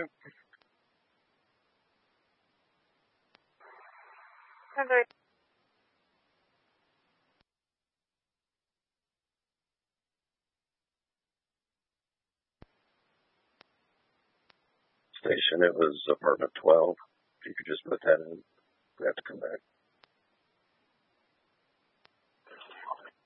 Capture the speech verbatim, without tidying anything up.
Agreed. Station, it was apartment twelve. If you could just put that in, we have to come back.